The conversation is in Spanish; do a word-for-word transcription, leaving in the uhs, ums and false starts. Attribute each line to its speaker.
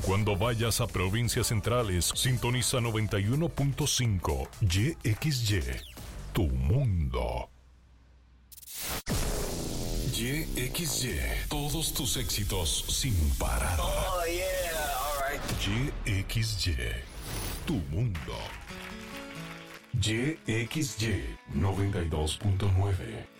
Speaker 1: Cuando vayas a provincias centrales, sintoniza noventa y uno punto cinco Y X Y, tu mundo. Y X Y, todos tus éxitos sin parar.
Speaker 2: Oh, yeah, all right.
Speaker 1: Y X Y, tu mundo. Y X Y noventa y dos punto nueve.